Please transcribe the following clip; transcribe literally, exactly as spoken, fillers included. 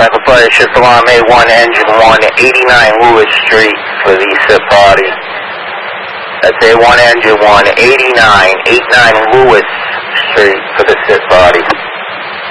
Franklin Fire Shift Alarm A one, Engine one, eighty-nine Lewis Street for the S I P body. That's A one, Engine one, eighty-nine, eighty-nine Lewis Street for the S I P body.